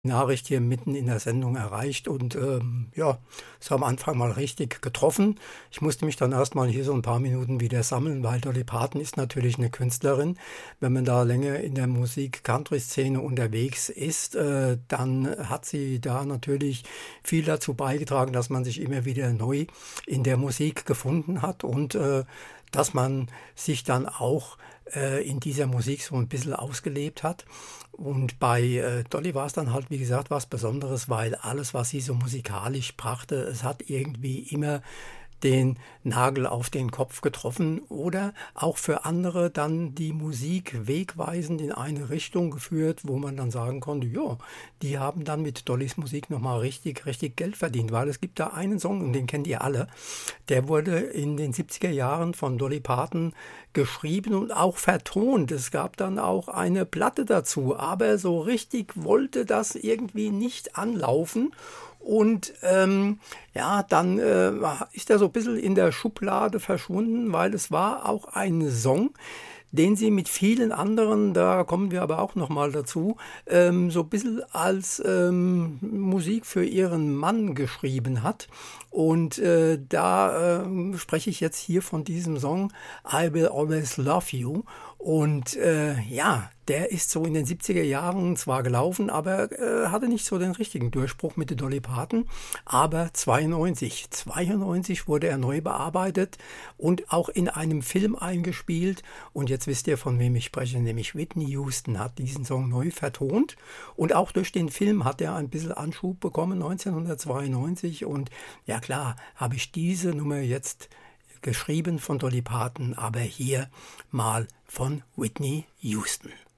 Nachricht hier mitten in der Sendung erreicht und ja, es war am Anfang mal richtig getroffen. Ich musste mich dann erstmal hier so ein paar Minuten wieder sammeln, weil Dolly Parton ist natürlich eine Künstlerin. Wenn man da länger in der Musik-Country-Szene unterwegs ist, dann hat sie da natürlich viel dazu beigetragen, dass man sich immer wieder neu in der Musik gefunden hat und dass man sich dann auch in dieser Musik so ein bisschen ausgelebt hat. Und bei Dolly war es dann halt, wie gesagt, was Besonderes, weil alles, was sie so musikalisch brachte, es hat irgendwie immer den Nagel auf den Kopf getroffen oder auch für andere dann die Musik wegweisend in eine Richtung geführt, wo man dann sagen konnte, ja, die haben dann mit Dollys Musik nochmal richtig, richtig Geld verdient, weil es gibt da einen Song, und den kennt ihr alle, der wurde in den 70er Jahren von Dolly Parton geschrieben und auch vertont. Es gab dann auch eine Platte dazu, aber so richtig wollte das irgendwie nicht anlaufen. Und ja, dann ist er so ein bisschen in der Schublade verschwunden, weil es war auch ein Song, den sie mit vielen anderen, da kommen wir aber auch nochmal dazu, so ein bisschen als Musik für ihren Mann geschrieben hat. Und da spreche ich jetzt hier von diesem Song I Will Always Love You. Und ja, der ist so in den 70er Jahren zwar gelaufen, aber hatte nicht so den richtigen Durchbruch mit der Dolly Parton. Aber 92 wurde er neu bearbeitet und auch in einem Film eingespielt. Und jetzt wisst ihr, von wem ich spreche, nämlich Whitney Houston hat diesen Song neu vertont. Und auch durch den Film hat er ein bisschen Anschub bekommen, 1992. Und ja klar, habe ich diese Nummer jetzt geschrieben von Dolly Parton, aber hier mal von Whitney Houston.